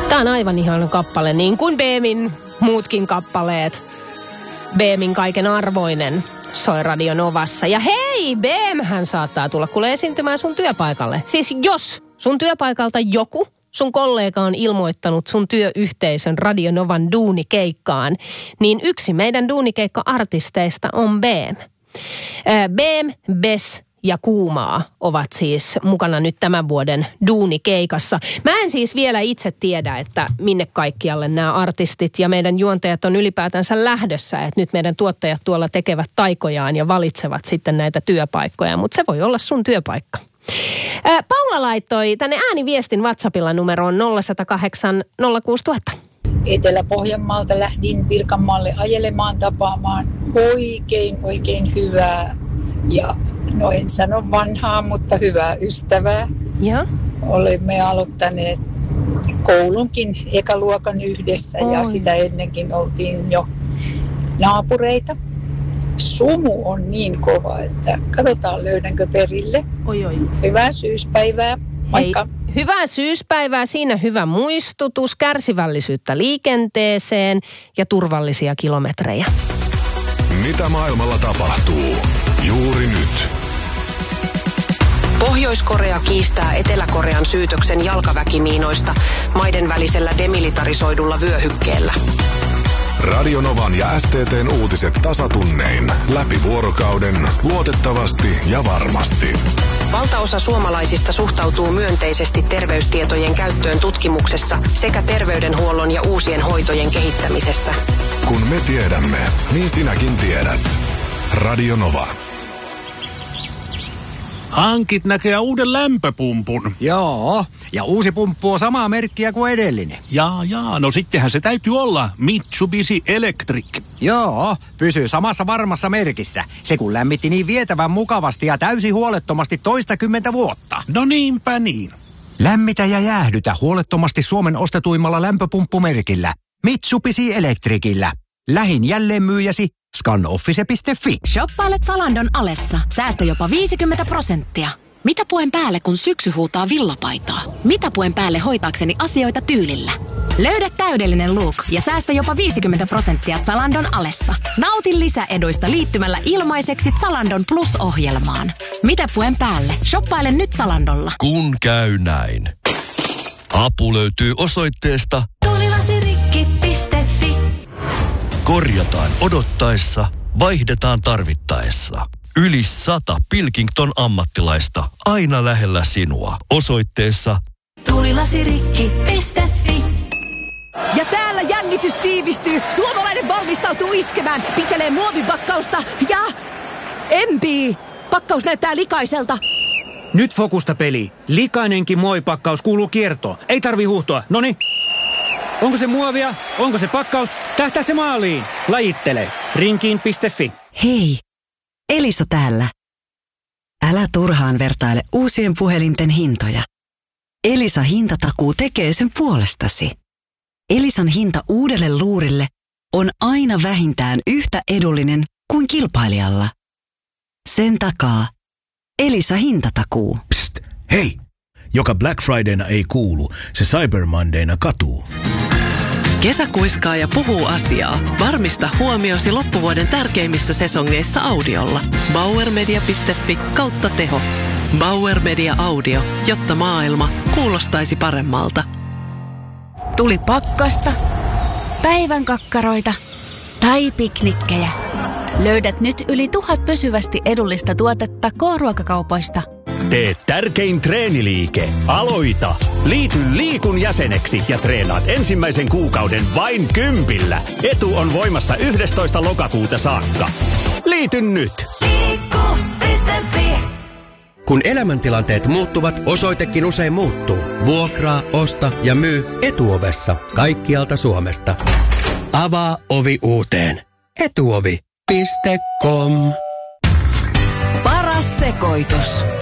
Tää on aivan ihana kappale, niin kuin Beemin muutkin kappaleet. Beemin kaiken arvoinen soi Radio Novassa. Ja hei, Beemhän saattaa tulla kuule esiintymään sun työpaikalle. Siis jos sun työpaikalta joku, sun kollega on ilmoittanut sun työyhteisön Radio Novan duunikeikkaan, niin yksi meidän duunikeikka-artisteista on Beem. Beem, Bes ja Kuumaa ovat siis mukana nyt tämän vuoden duunikeikassa. Mä en siis vielä itse tiedä, että minne kaikkialle nämä artistit ja meidän juontajat on ylipäätänsä lähdössä. Että nyt meidän tuottajat tuolla tekevät taikojaan ja valitsevat sitten näitä työpaikkoja, mutta se voi olla sun työpaikka. Paula laittoi tänne ääniviestin WhatsAppilla numeroon 0108 06000. Etelä-Pohjanmaalta lähdin Pirkanmaalle ajelemaan tapaamaan oikein hyvää ja no en sano vanhaa, mutta hyvää ystävää. Ja? Olemme aloittaneet koulunkin ekaluokan yhdessä ja sitä ennenkin oltiin jo naapureita. Sumu on niin kova, että katsotaan löydänkö perille. Oi. Hyvää syyspäivää. Moikka. Hei, hyvää syyspäivää. Siinä hyvä muistutus, kärsivällisyyttä liikenteeseen ja turvallisia kilometrejä. Mitä maailmalla tapahtuu juuri nyt? Pohjois-Korea kiistää Etelä-Korean syytöksen jalkaväkimiinoista maiden välisellä demilitarisoidulla vyöhykkeellä. Radio Novan ja STT:n uutiset tasatunnein, läpi vuorokauden, luotettavasti ja varmasti. Valtaosa suomalaisista suhtautuu myönteisesti terveystietojen käyttöön tutkimuksessa sekä terveydenhuollon ja uusien hoitojen kehittämisessä. Kun me tiedämme, niin sinäkin tiedät. Radio Nova. Hankit näkee uuden lämpöpumpun. Joo, ja uusi pumppu on samaa merkkiä kuin edellinen. Jaa, no sittenhän se täytyy olla Mitsubishi Electric. Joo, pysyy samassa varmassa merkissä. Se kun lämmitti niin vietävän mukavasti ja täysin huolettomasti 20 vuotta. No niinpä niin. Lämmitä ja jäähdytä huolettomasti Suomen ostetuimmalla lämpöpumppumerkillä. Mitsubishi Electricillä. Lähin jälleenmyyjäsi scanoffice.fi. Shoppailet Zalandon alessa. Säästä jopa 50%. Mitä puen päälle, kun syksy huutaa villapaitaa? Mitä puen päälle hoitaakseni asioita tyylillä? Löydä täydellinen look ja säästä jopa 50% Zalandon alessa. Nauti lisäeduista liittymällä ilmaiseksi Zalandon Plus-ohjelmaan. Mitä puen päälle? Shoppaile nyt Zalandolla. Kun käy näin. Apu löytyy osoitteesta tulilasirikki.fi. Korjataan odottaessa, vaihdetaan tarvittaessa. Yli 100 Pilkington ammattilaista aina lähellä sinua. Osoitteessa tulilasirikki.fi. Ja täällä jännitys tiivistyy. Suomalainen valmistautuu iskemään. Pitelee muovipakkausta ja empii. Pakkaus näyttää likaiselta. Nyt fokusta peli. Likainenkin muovipakkaus kuuluu kiertoon. Ei tarvi huuhtoa. Noniin. Onko se muovia? Onko se pakkaus? Tähtää se maaliin. Lajittele. Rinkiin.fi. Hei, Elisa täällä. Älä turhaan vertaile uusien puhelinten hintoja. Elisa hintatakuu tekee sen puolestasi. Elisan hinta uudelle luurille on aina vähintään yhtä edullinen kuin kilpailijalla. Sen takaa Elisa hintatakuu. Psst, hei! Joka Black Fridayna ei kuulu, se Cyber Mondayna katuu. Kesä kuiskaa ja puhuu asiaa. Varmista huomiosi loppuvuoden tärkeimmissä sesongeissa audiolla. Bauermedia.fi/teho. Bauer Media Audio, jotta maailma kuulostaisi paremmalta. Tuli pakkasta, päivän kakkaroita tai piknikkejä. Löydät nyt yli 1000 pysyvästi edullista tuotetta K-ruokakaupoista. Tee tärkein treeniliike. Aloita! Liity Liikun jäseneksi ja treenaat ensimmäisen kuukauden vain 10. Etu on voimassa 11. lokakuuta saakka. Liity nyt! Liikku.fi. Kun elämäntilanteet muuttuvat, osoitekin usein muuttuu. Vuokraa, osta ja myy Etuovessa kaikkialta Suomesta. Avaa ovi uuteen. Etuovi.com. Paras sekoitus.